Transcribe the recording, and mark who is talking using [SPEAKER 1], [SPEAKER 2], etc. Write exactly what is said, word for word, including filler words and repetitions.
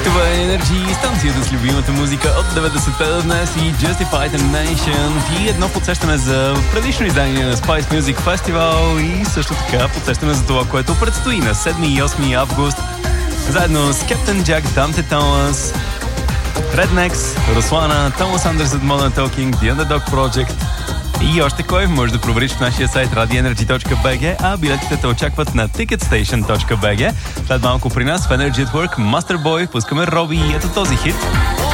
[SPEAKER 1] Това е Energy, станцията с любимата музика от деветдесетте до днес и Justified Nation. И едно подсещане за предишно издание на Spice Music Festival и също така подсещане за това, което предстои на седми и осми август. Заедно с Captain Jack, Dante Thomas, Rednex, Руслана, Thomas Anderson, Modern Talking, The Underdog Project и още кой може да провериш в нашия сайт radio energy точка b g, а билетите те очакват на ticketstation точка b g. След малко при нас в Energy at Work Master Boy пускаме Роби и ето този хит.